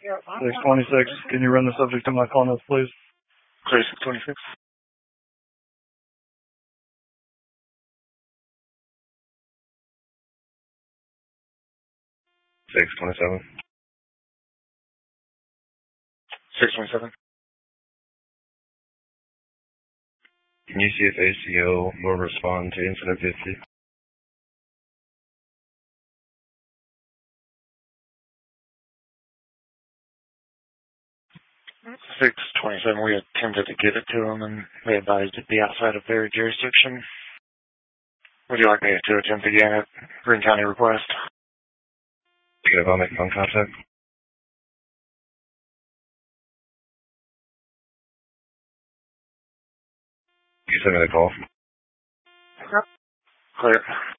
626, can you run the subject to my call notes, please? Clear 626. 627. 627. Can you see if ACO will respond to incident 50? 627, we attempted to give it to them, and they advised it be outside of their jurisdiction. Would you like me to attempt again at Greene County request? Okay, I'll make phone contact. You send me the call. Yep. Clear.